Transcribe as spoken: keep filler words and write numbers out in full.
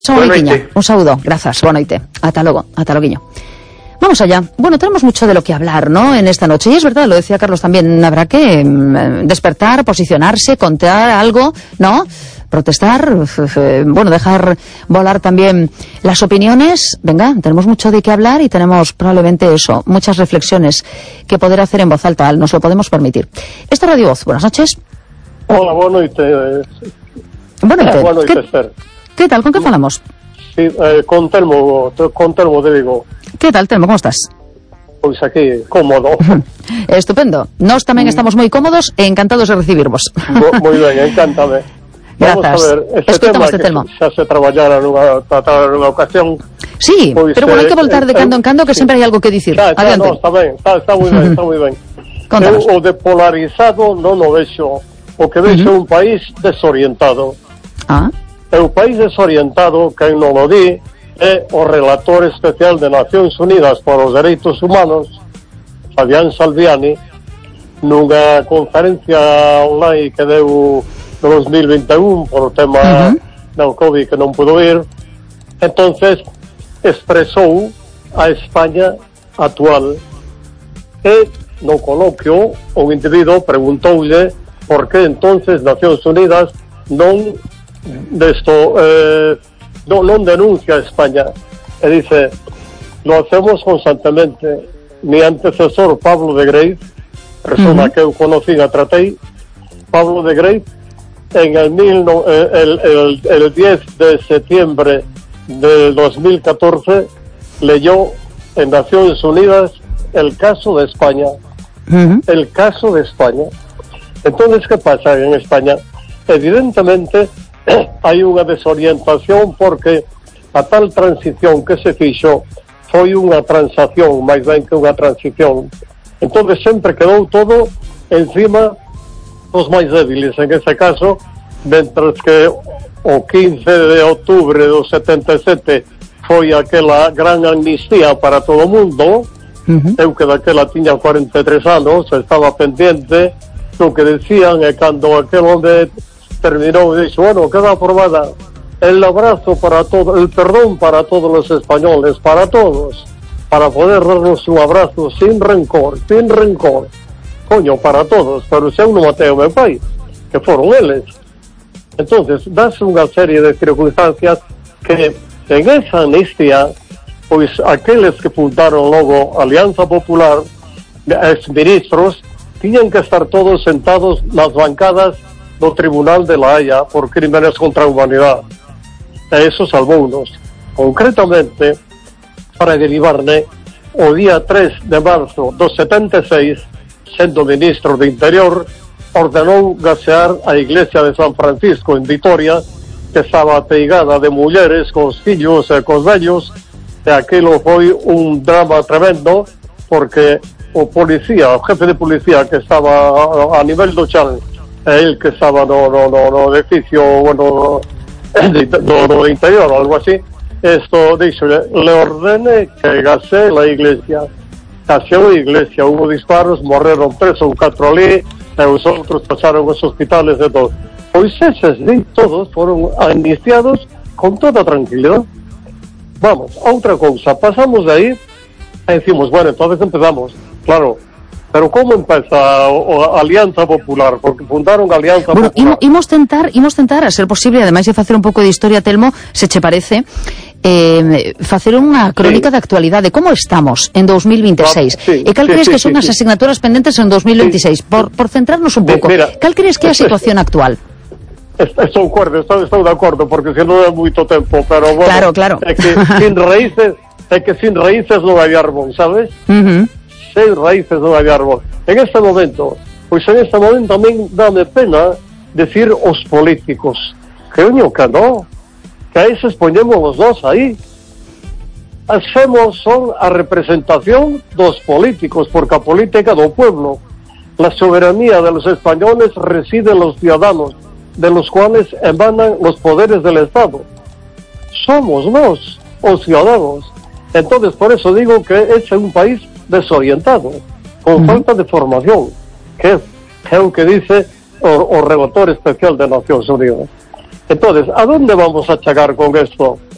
Soiquiña, un saludo, gracias, boa noite, ata logo, ata loguiño. Vamos allá. Bueno, tenemos mucho de lo que hablar, ¿no?, en esta noche. Y es verdad, lo decía Carlos también, habrá que mm, despertar, posicionarse, contar algo, ¿no?, protestar, bueno, dejar volar también las opiniones. Venga, tenemos mucho de qué hablar y tenemos probablemente eso, muchas reflexiones que poder hacer en voz alta, nos lo podemos permitir. Esta es Radio Voz, buenas noches. Hola, boa noite. Buenas noches. Boa noite, ¿Qué, Esther. ¿Qué tal? ¿Con qué falamos? Sí, eh, con Telmo, con Telmo de Vigo. ¿Qué tal, Telmo? ¿Cómo estás? Pois aquí, cómodo. Estupendo. Nós tamén estamos moi cómodos e encantados de recibirvos. Moi ben, encántame. Vamos Grazas. a ver, este Escoitamos tema de Telmo. que xa se traballara nunha, tratar nunha ocasión. Sí, pois, pero bueno, hai que eh, voltar de eh, cando en cando que sí. sempre hai algo que dicir. Xa, xa, Adiante. no, está ben, está, está moi ben, está moi ben. Contanos. Eu, o de polarizado non o vexo. O que vexo é Uh-huh. un país desorientado. Ah, É un país desorientado, quen non o di, é o relator especial de Nacións Unidas para os Dereitos Humanos, Fabián Salviani, nunha conferencia online que deu no dos mil vinte e un por o tema uh-huh. do COVID que non pudo ir. Entonces expresou a España actual e no coloquio un individuo preguntoulle por que entonces Nacións Unidas non desto eh, non, non denuncia a España, e dice: lo hacemos constantemente. Mi antecesor Pablo de Grey, persona uh-huh. que eu conocí a tratei, Pablo de Grey, en el, mil, no, el, el, el diez de septiembre del dos mil catorce leyó en Naciones Unidas el caso de España. Uh-huh. El caso de España. Entonces, ¿qué pasa en España? Evidentemente hai unha desorientación porque a tal transición que se fixo foi unha transacción máis ben que unha transición. Entonces sempre quedou todo encima dos máis débiles, en ese caso, mentres que o quince de outubro do setenta e sete foi aquela gran amnistía para todo o mundo. Uh-huh. Eu que daquela tiña cuarenta e tres anos, estaba pendiente do que decían, e cando aquel hombre terminou e dixo: bueno, queda aprobada el abrazo para todo, el perdón para todos los españoles, para todos, para poder darnos un abrazo sin rencor, sin rencor, coño, para todos, pero se eu non matei o meu pai, que foron eles. Entonces, das unha serie de circunstancias que en esa amnistía, pois aqueles que fundaron logo Alianza Popular, ex ministros, tiñan que estar todos sentados nas bancadas do Tribunal de la Haya por crímenes contra a humanidade. E eso salvounos. Concretamente, para derivarne, o día tres de marzo do setenta e seis, sendo ministro de Interior, ordenou gasear a iglesia de San Francisco en Vitoria, que estaba ateigada de mulleres cos fillos e cos vellos, e aquilo foi un drama tremendo, porque o policía, o jefe de policía que estaba a, a nivel do chan, el que estaba no, no, no, no edificio, bueno, de, no, no interior, algo así, esto dice, le ordene que gasee la iglesia. Gaseou a iglesia, hubo disparos, morreron tres ou catro ali, e os outros pasaron os hospitales de todos. Pois eses de todos foron amnistiados con toda tranquilidad. Vamos, a outra cousa, pasamos de aí e decimos, bueno, entonces empezamos, claro. Pero como empeza a, a Alianza Popular? Porque fundaron a Alianza bueno, Popular. Imos tentar, imos tentar a ser posible, ademais de facer un pouco de historia, Telmo, se che parece, eh, facer unha crónica sí. de actualidade. Como estamos en dos mil veintiséis? Sí, e cal sí, crees sí, que son sí, as sí. asignaturas pendentes en dos mil veintiséis? Sí. Por, por centrarnos un pouco, Mira, cal crees que é a situación actual? Estou de acordo, estou, estou de acordo, porque se non é moito tempo, pero bueno, claro, claro. é que sin raíces, é que sin raíces non hai árbol, sabes? Uh-huh. Sin raíces non hai árbol. En este momento, pois en este momento tamén dame pena decir os políticos, que oño que non, que aí se expoñemos os dos aí. Hacemos son a representación dos políticos, porque a política do pueblo, la soberanía de los españoles reside en los ciudadanos, de los cuales emanan los poderes del Estado. Somos nós, os ciudadanos. Entonces, por eso digo que es un país desorientado, con uh-huh. falta de formación, que é o que dice o, o relator especial de Nacións Unidas. Entonces, ¿a dónde vamos a chegar con esto?